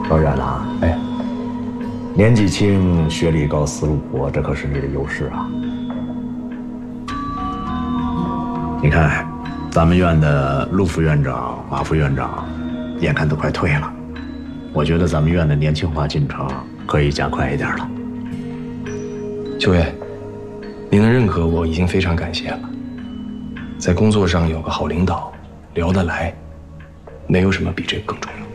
老远了，哎，年纪轻、学历高、思路活，这可是你的优势啊。你看，咱们院的陆副院长、马副院长，眼看都快退了，我觉得咱们院的年轻化进程可以加快一点了。 秋月，您的认可我已经非常感谢了。在工作上有个好领导，聊得来，没有什么比这个更重要。